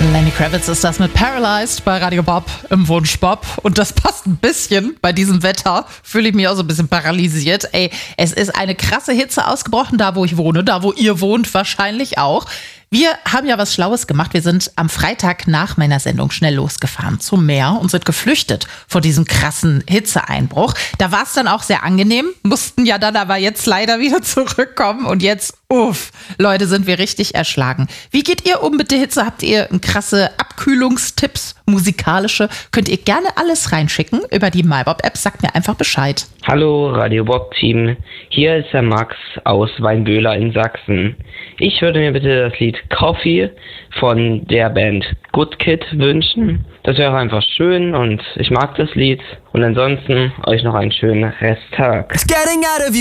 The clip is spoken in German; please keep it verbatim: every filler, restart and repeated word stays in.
Lenny Kravitz ist das mit Paralyzed bei Radio Bob im Wunsch Bob. Und das passt ein bisschen bei diesem Wetter. Fühle ich mich auch so ein bisschen paralysiert. Ey, es ist eine krasse Hitze ausgebrochen, da wo ich wohne, da wo ihr wohnt wahrscheinlich auch. Wir haben ja was Schlaues gemacht. Wir sind am Freitag nach meiner Sendung schnell losgefahren zum Meer und sind geflüchtet vor diesem krassen Hitzeeinbruch. Da war es dann auch sehr angenehm, mussten ja dann aber jetzt leider wieder zurückkommen und jetzt, uff, Leute, sind wir richtig erschlagen. Wie geht ihr um mit der Hitze? Habt ihr krasse Abkühlungstipps, musikalische? Könnt ihr gerne alles reinschicken über die MyBob-App. Sagt mir einfach Bescheid. Hallo Radio Bob-Team, hier ist der Max aus Weinböhler in Sachsen. Ich würde mir bitte das Lied Coffee von der Band Good Kid wünschen. Das wäre einfach schön und ich mag das Lied. Und ansonsten euch noch einen schönen Resttag.